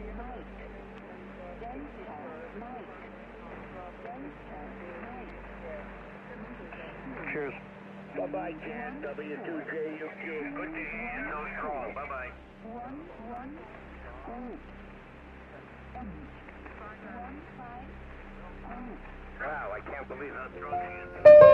Cheers. Bye-bye, Jan. W2JUQ. Good day. You're so strong. Bye-bye. Wow, I can't believe how strong she is.